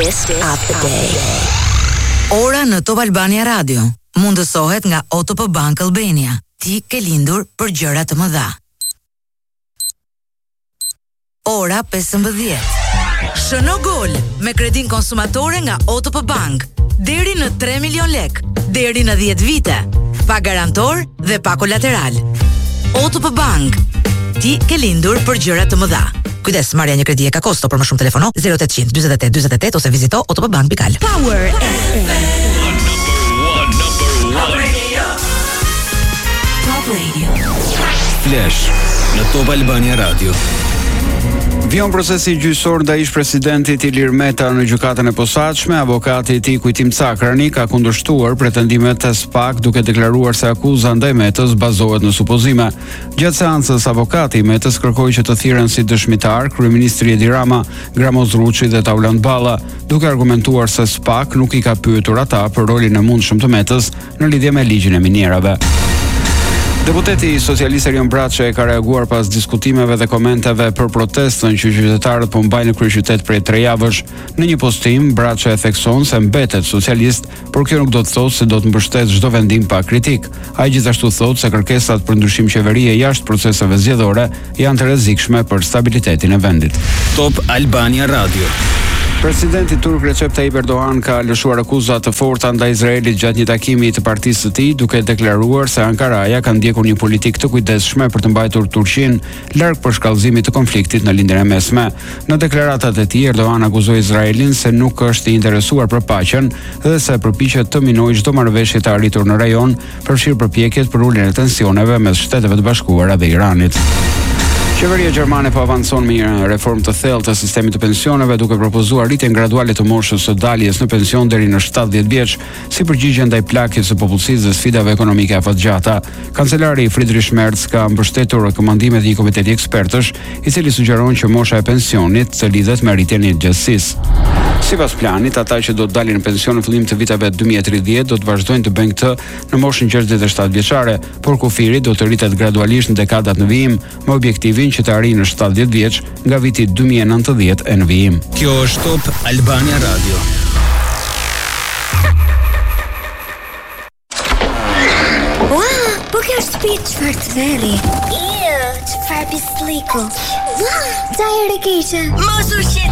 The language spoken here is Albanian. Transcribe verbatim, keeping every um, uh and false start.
Gist of the day. Ora në Top Albania Radio mundësohet nga O T P Bank Albania. Ti ke lindur për gjëra të mëdha. Ora pesëmbëdhjetë. Shëno gol me kredin konsumatore nga O T P Bank. Deri në tre milion lek, deri në dhjetë vite. Pa garantor dhe pa kolateral. O T P Bank. Ti ke lindur për gjëra të mëdha. Kujdes, marrja një kredi e ka kosto, për më shumë telefono zero opt zero zero dyzet e tetë dyzet e tetë ose vizito otpbank pikal. Power F M. Top Radio. Top Radio. Flash në Top Albania Radio. Vion procesi gjyqësor ndaj ish-presidentit Ilir Meta në gjykatën e posaçme. Avokati i tij Kujtim Cakrani ka kundërshtuar pretendimet e S P A K duke deklaruar se akuza ndaj Metës bazohet në supozime. Gjatë seancës avokati i Metës kërkoi që të thirren si dëshmitar kryeministri Edi Rama, Gramoz Ruçi dhe Tauland Balla, duke argumentuar se S P A K nuk i ka pyetur ata për rolin e mundshëm të Metës në lidhje me ligjin e minierave. Deputeti socialist Erion Braçe ka reaguar pas diskutimeve dhe komenteve për protestën që qytetarët po mbajnë në kryeqytet prej tre javësh. Në një postim, Braçe e thekson se mbetet socialist, por kjo nuk do të thotë se do të mbështet çdo vendim pa kritik. Ai gjithashtu thotë se kërkesat për ndryshim qeverie jashtë proceseve zgjedhore janë të rrezikshme për stabilitetin e vendit. Top Albania Radio. Presidenti turk Recep Tayyip Erdogan ka lëshuar akuza të forta ndaj Izraelit gjatë një takimi të partisë së tij, duke deklaruar se Ankaraja ka ndjekur një politikë të kujdesshme për të mbajtur Turqinë larg përshkallëzimit të konfliktit në lindjen e mesme. Në deklaratat e tij, Erdogan akuzoi Izraelin se nuk është i interesuar për paqen dhe se përpiqet të minojë çdo marrëveshje të arritur në rajon, përfshirë përpjekjet për uljen e tensioneve mes Shteteve të Bashkuara dhe Iranit. Qeveria gjermane po avancon me një reformë të thellë të sistemit të pensioneve, duke propozuar rritjen graduale të moshës së daljes në pension deri në shtatëdhjetë vjeç, si përgjigje ndaj plagjes së popullsisë dhe sfidave ekonomike afatgjata. Kancelari Friedrich Merz ka mbështetur rekomandimet e një komiteti ekspertësh, i cili sugjeron që mosha e pensionit të lidhet me rritjen e gjatësisë. Sipas planit, ata që do të dalin në pension në fillim të viteve dy mijë e tridhjetë do të vazhdojnë të bëjnë këtë në moshën gjashtëdhjetë e shtatë vjeçare, por kufiri do të rritet gradualisht në dekadat në vijim, me objektivin që të arrijë në shtatëdhjetë vjeç nga viti dy mijë e nëntëdhjetë e në vijim. Kjo është Top Albania Radio. Ua, po kjo është shtëpi çfarë të veri. Iu, çfarë pisliku. Ua, çaj e keqe. Mos u shqetëso.